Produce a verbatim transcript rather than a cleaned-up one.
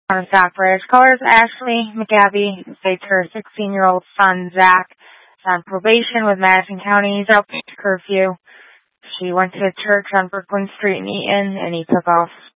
On Stockbridge. Callers Ashley McGabby states her sixteen-year-old son, Zach, is on probation with Madison County. He's out for curfew. She went to church on Brooklyn Street in Eaton, and he took off.